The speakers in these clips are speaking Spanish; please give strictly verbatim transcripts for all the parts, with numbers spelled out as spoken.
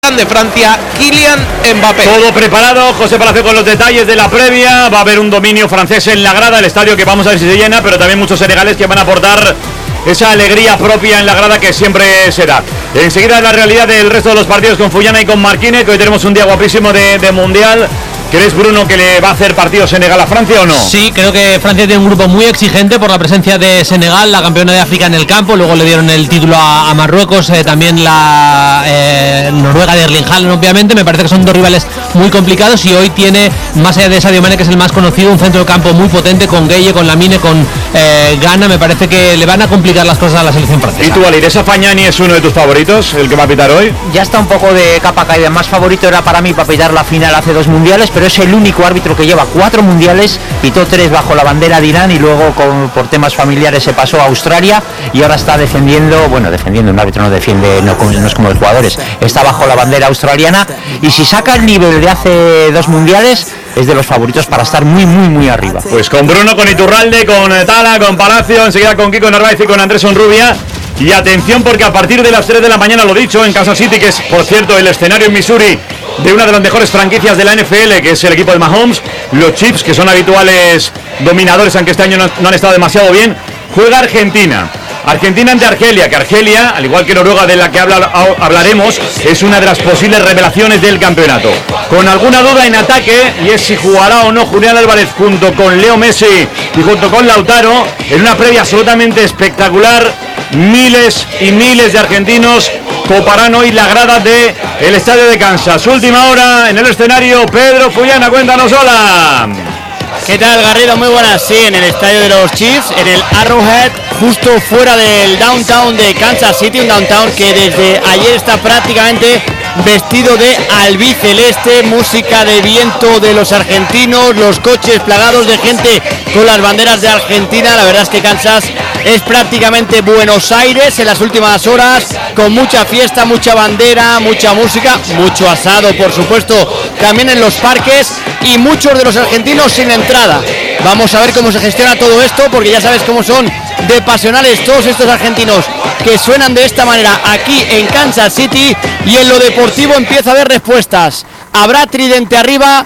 capitán de Francia, Kylian Mbappé. Todo preparado, José Palacio con los detalles de la previa. Va a haber un dominio francés en la grada, el estadio que vamos a ver si se llena, pero también muchos senegales que van a aportar esa alegría propia en la grada que siempre se da. Enseguida la realidad del resto de los partidos con Fullana y con Marquine, que hoy tenemos un día guapísimo de, de Mundial. ¿Crees, Bruno, que le va a hacer partido Senegal a Francia o no? Sí, creo que Francia tiene un grupo muy exigente por la presencia de Senegal, la campeona de África en el campo. Luego le dieron el título a, a Marruecos, eh, también la eh, Noruega de Erling Haaland, obviamente. Me parece que son dos rivales muy complicados y hoy tiene, más allá de Sadio Mané, que es el más conocido, un centro de campo muy potente con Gueye, con Lamine, con eh, Ghana. Me parece que le van a complicar las cosas a la selección francesa. ¿Y tú, Ali, esa Fagnani es uno de tus favoritos, el que va a pitar hoy? Ya está un poco de capa caída. Más favorito era para mí para pitar la final hace dos mundiales, pero es el único árbitro que lleva cuatro mundiales, pitó tres bajo la bandera de Irán y luego con, por temas familiares se pasó a Australia y ahora está defendiendo, bueno, defendiendo, un árbitro no defiende, no, no es como los jugadores, está bajo la bandera australiana y si saca el nivel de hace dos mundiales es de los favoritos para estar muy, muy, muy arriba. Pues con Bruno, con Iturralde, con Tala, con Palacio, enseguida con Kiko Narváez y con Andrés Onrubia. Y atención porque a partir de las tres de la mañana, lo dicho, en Kansas City, que es, por cierto, el escenario en Missouri de una de las mejores franquicias de la N F L, que es el equipo de Mahomes, los Chiefs, que son habituales dominadores, aunque este año no, no han estado demasiado bien, juega Argentina. Argentina ante Argelia, que Argelia, al igual que Noruega, de la que habla, hablaremos, es una de las posibles revelaciones del campeonato. Con alguna duda en ataque, y es si jugará o no Julián Álvarez junto con Leo Messi y junto con Lautaro, en una previa absolutamente espectacular. Miles y miles de argentinos coparán hoy la grada del estadio de Kansas. Última hora en el escenario, Pedro Fullana, cuéntanos, hola. ¿Qué tal, Garrido? Muy buenas. Sí, en el estadio de los Chiefs, en el Arrowhead, justo fuera del downtown de Kansas City, un downtown que desde ayer está prácticamente vestido de albiceleste, música de viento de los argentinos, los coches plagados de gente con las banderas de Argentina. La verdad es que Kansas es prácticamente Buenos Aires en las últimas horas, con mucha fiesta, mucha bandera, mucha música, mucho asado, por supuesto, también en los parques, y muchos de los argentinos sin entrada. Vamos a ver cómo se gestiona todo esto, porque ya sabes cómo son de pasionales todos estos argentinos que suenan de esta manera aquí en Kansas City. Y en lo deportivo empieza a haber respuestas. Habrá tridente arriba,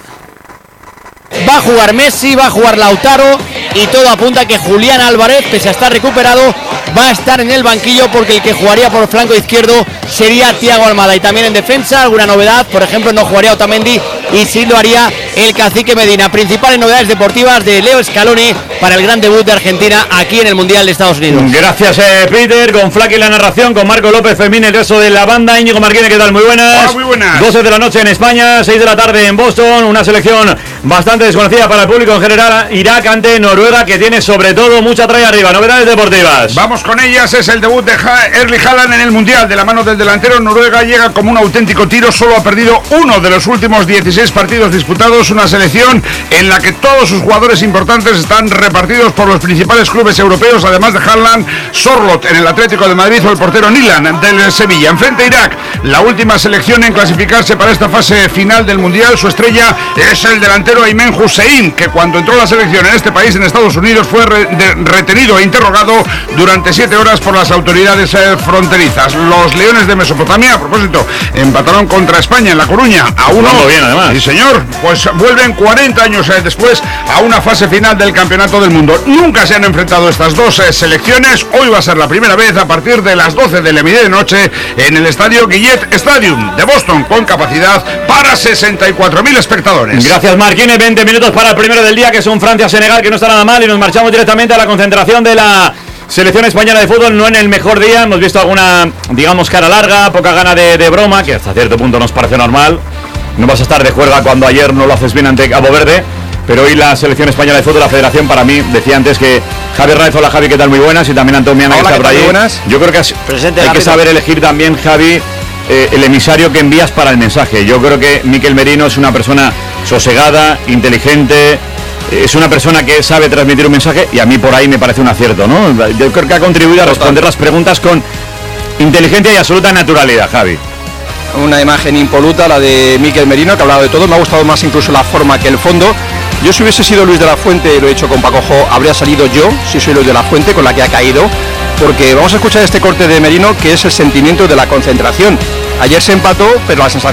va a jugar Messi, va a jugar Lautaro, y todo apunta a que Julián Álvarez, pese a estar recuperado, va a estar en el banquillo, porque el que jugaría por flanco izquierdo sería Thiago Almada. Y también en defensa, alguna novedad, por ejemplo, no jugaría Otamendi y sí lo haría el Cacique Medina. Principales novedades deportivas de Leo Scaloni para el gran debut de Argentina aquí en el Mundial de Estados Unidos. Gracias, eh, Peter, con Flaky la narración, con Marco López Fermín, el resto de la banda. Íñigo Marquine, ¿qué tal? Muy buenas. Hola, muy buenas. doce de la noche en España, seis de la tarde en Boston, una selección bastante desconocida para el público en general, Irak ante Noruega, que tiene sobre todo mucha tralla arriba. Novedades deportivas. Vamos con ellas, es el debut de ha- Erling Haaland en el Mundial, de la mano del delantero. Noruega llega como un auténtico tiro, solo ha perdido uno de los últimos dieciséis partidos disputados, una selección en la que todos sus jugadores importantes están repartidos por los principales clubes europeos, además de Haaland, Sorloth en el Atlético de Madrid o el portero Nilan del Sevilla. Enfrente Irak, la última selección en clasificarse para esta fase final del Mundial. Su estrella es el delantero Aymen Hussein, que cuando entró a la selección en este país, en Estados Unidos, fue re- de- retenido e interrogado durante siete horas por las autoridades eh, fronterizas. Los Leones de Mesopotamia, a propósito, empataron contra España en La Coruña a uno. Jugando bien, además. Sí, señor, pues vuelven cuarenta años eh, después a una fase final del Campeonato del Mundo. Nunca se han enfrentado estas dos eh, selecciones. Hoy va a ser la primera vez a partir de las doce de la de noche en el estadio Gillette Stadium de Boston, con capacidad para sesenta y cuatro mil espectadores. Gracias, Marquine. veinte minutos para el primero del día, que es un Francia-Senegal, que no está nada mal, y nos marchamos directamente a la concentración de la selección española de fútbol. No en el mejor día, hemos visto alguna, digamos, cara larga, poca gana de, de broma, que hasta cierto punto nos parece normal. No vas a estar de juerga cuando ayer no lo haces bien ante Cabo Verde, pero hoy la selección española de fútbol, la federación, para mí, decía antes que Javi Raez, hola Javi, ¿qué tal? Muy buenas, y también Antonio Miana, que está por ahí. Yo creo que has, Presente, hay que Garrido. saber elegir también, Javi, eh, el emisario que envías para el mensaje. Yo creo que Mikel Merino es una persona sosegada, inteligente, es una persona que sabe transmitir un mensaje, y a mí por ahí me parece un acierto, ¿no? Yo creo que ha contribuido a responder las preguntas con inteligencia y absoluta naturalidad, Javi. Una imagen impoluta, la de Mikel Merino, que ha hablado de todo. Me ha gustado más incluso la forma que el fondo. Yo, si hubiese sido Luis de la Fuente, lo he hecho con Paco Jo, habría salido yo, si soy Luis de la Fuente, con la que ha caído, porque vamos a escuchar este corte de Merino, que es el sentimiento de la concentración. Ayer se empató, pero la sensación